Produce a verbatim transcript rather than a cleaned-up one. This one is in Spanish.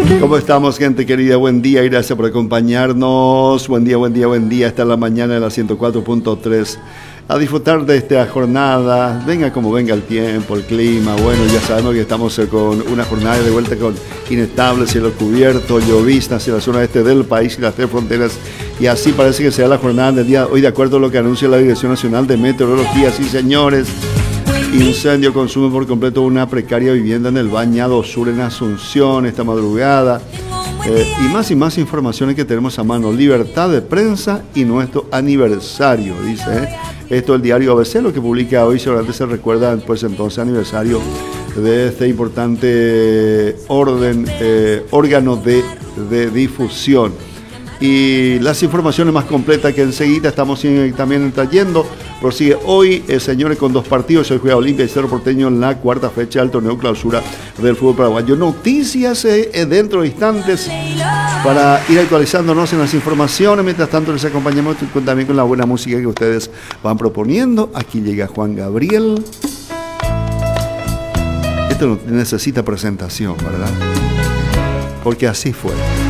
¿Cómo estamos, gente querida? Buen día y gracias por acompañarnos. Buen día, buen día, buen día. Esta es la mañana de la ciento cuatro punto tres. A disfrutar de esta jornada. Venga como venga el tiempo, el clima. Bueno, ya sabemos que estamos con una jornada de vuelta con inestable, cielo cubierto, llovizna hacia la zona este del país y las tres fronteras. Y así parece que será la jornada del día de hoy, de acuerdo a lo que anuncia la Dirección Nacional de Meteorología. Sí, señores. Incendio consume por completo una precaria vivienda en el Bañado Sur en Asunción esta madrugada. Eh, y más y más informaciones que tenemos a mano. Libertad de prensa y nuestro aniversario, dice. ¿eh? Esto es el diario A B C, lo que publica hoy. Seguramente se recuerda, pues entonces, aniversario de este importante orden, eh, órgano de, de difusión. Y las informaciones más completas que enseguida estamos también trayendo. Prosigue hoy, eh, señores, con dos partidos. Hoy juega Olimpia y Cerro Porteño en la cuarta fecha del torneo clausura del fútbol paraguayo. Noticias eh, dentro de instantes para ir actualizándonos en las informaciones. Mientras tanto, les acompañamos también con la buena música que ustedes van proponiendo. Aquí llega Juan Gabriel. Esto no necesita presentación, ¿verdad? Porque así fue.